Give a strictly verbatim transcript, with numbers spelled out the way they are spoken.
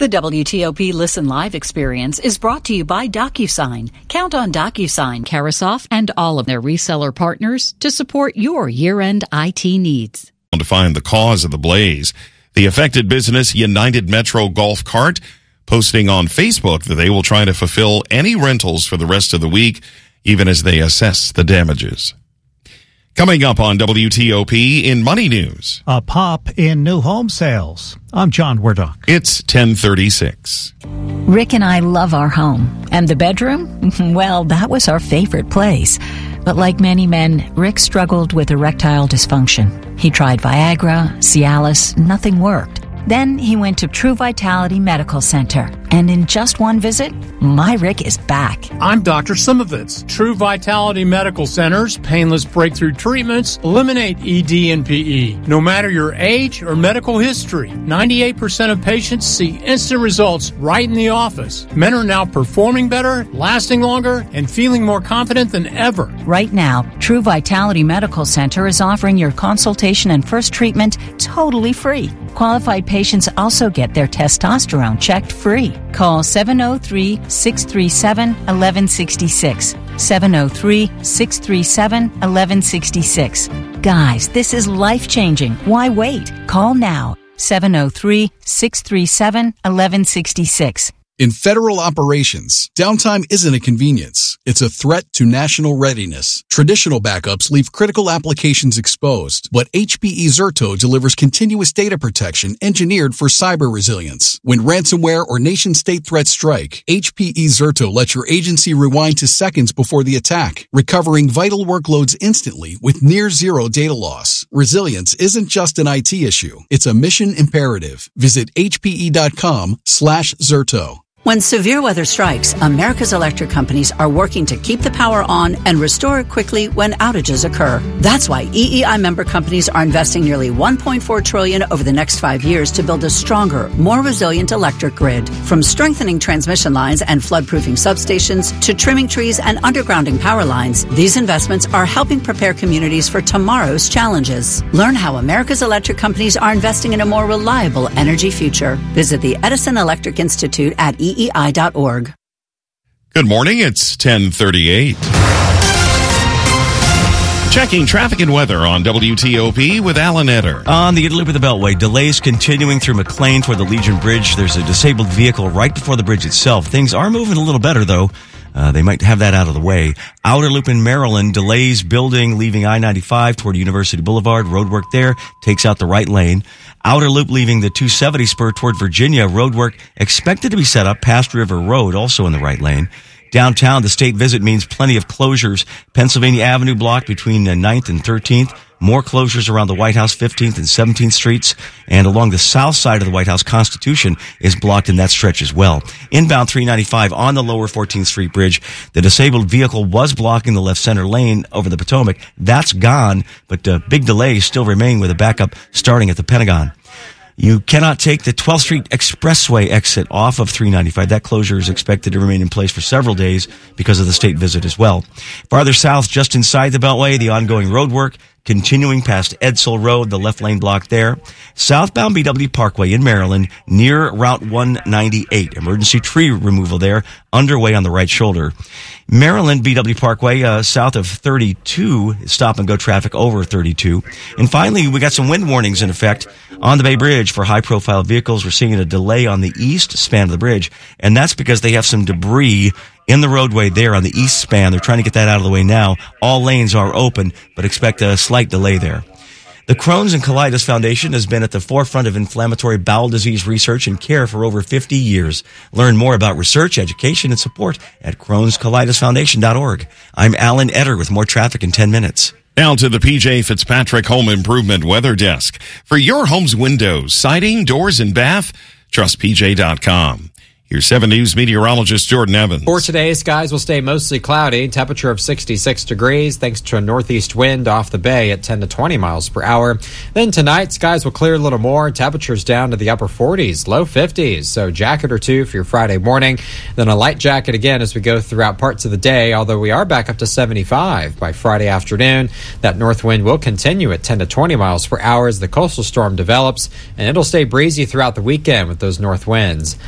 The W T O P Listen Live experience is brought to you by DocuSign. Count on DocuSign, Carasoft, and all of their reseller partners to support your year-end I T needs. To find the cause of the blaze, the affected business United Metro Golf Cart posting on Facebook that they will try to fulfill any rentals for the rest of the week, even as they assess the damages. Coming up on W T O P in Money News. A pop in new home sales. I'm John Wardock. It's ten thirty-six. Rick and I love our home. And the bedroom? Well, that was our favorite place. But like many men, Rick struggled with erectile dysfunction. He tried Viagra, Cialis, nothing worked. Then he went to True Vitality Medical Center. And in just one visit, my Rick is back. I'm Doctor Simovitz. True Vitality Medical Center's painless breakthrough treatments eliminate E D and P E. No matter your age or medical history, ninety-eight percent of patients see instant results right in the office. Men are now performing better, lasting longer, and feeling more confident than ever. Right now, True Vitality Medical Center is offering your consultation and first treatment totally free. Qualified patients also get their testosterone checked free. Call seven oh three, six three seven, one one six six. seven oh three, six three seven, one one six six. Guys, this is life-changing. Why wait? Call now. seven oh three, six three seven, one one six six. In federal operations, downtime isn't a convenience. It's a threat to national readiness. Traditional backups leave critical applications exposed, but H P E Zerto delivers continuous data protection engineered for cyber resilience. When ransomware or nation-state threats strike, H P E Zerto lets your agency rewind to seconds before the attack, recovering vital workloads instantly with near-zero data loss. Resilience isn't just an I T issue. It's a mission imperative. Visit hpe.com slash Zerto. When severe weather strikes, America's electric companies are working to keep the power on and restore it quickly when outages occur. That's why E E I member companies are investing nearly one point four trillion dollars over the next five years to build a stronger, more resilient electric grid. From strengthening transmission lines and flood-proofing substations to trimming trees and undergrounding power lines, these investments are helping prepare communities for tomorrow's challenges. Learn how America's electric companies are investing in a more reliable energy future. Visit the Edison Electric Institute at E E I dot org. Good morning. It's ten thirty-eight. Checking traffic and weather on W T O P with Alan Etter. On the Loop of the Beltway, delays continuing through McLean toward the Legion Bridge. There's a disabled vehicle right before the bridge itself. Things are moving a little better, though. Uh, they might have that out of the way. Outer Loop in Maryland, delays building, leaving I ninety-five toward University Boulevard. Roadwork there takes out the right lane. Outer Loop leaving the two seventy spur toward Virginia. Roadwork expected to be set up past River Road, also in the right lane. Downtown, the state visit means plenty of closures. Pennsylvania Avenue blocked between ninth and thirteenth. More closures around the White House, fifteenth and seventeenth streets. And along the south side of the White House, Constitution is blocked in that stretch as well. Inbound three ninety-five on the lower fourteenth Street Bridge. The disabled vehicle was blocking the left center lane over the Potomac. That's gone, but uh, big delays still remain with a backup starting at the Pentagon. You cannot take the twelfth Street Expressway exit off of three ninety-five. That closure is expected to remain in place for several days because of the state visit as well. Farther south, just inside the Beltway, the ongoing road work continuing past Edsall Road, the left lane blocked there. Southbound B W Parkway in Maryland, near Route one ninety-eight. Emergency tree removal there, underway on the right shoulder. Maryland B W Parkway, uh, south of thirty-two, stop and go traffic over thirty-two. And finally, we got some wind warnings in effect on the Bay Bridge for high profile vehicles. We're seeing a delay on the east span of the bridge, and that's because they have some debris in the roadway there on the east span. They're trying to get that out of the way now. All lanes are open, but expect a slight delay there. The Crohn's and Colitis Foundation has been at the forefront of inflammatory bowel disease research and care for over fifty years. Learn more about research, education, and support at crohns colitis foundation dot org. I'm Alan Etter with more traffic in ten minutes. Now to the P J Fitzpatrick Home Improvement Weather Desk. For your home's windows, siding, doors, and bath, trust P J dot com. Here's seven News meteorologist Jordan Evans. For today, skies will stay mostly cloudy. Temperature of sixty-six degrees thanks to a northeast wind off the bay at ten to twenty miles per hour. Then tonight, skies will clear a little more. Temperatures down to the upper forties, low fifties. So jacket or two for your Friday morning. Then a light jacket again as we go throughout parts of the day, although we are back up to seventy-five by Friday afternoon. That north wind will continue at ten to twenty miles per hour as the coastal storm develops, and it'll stay breezy throughout the weekend with those north winds.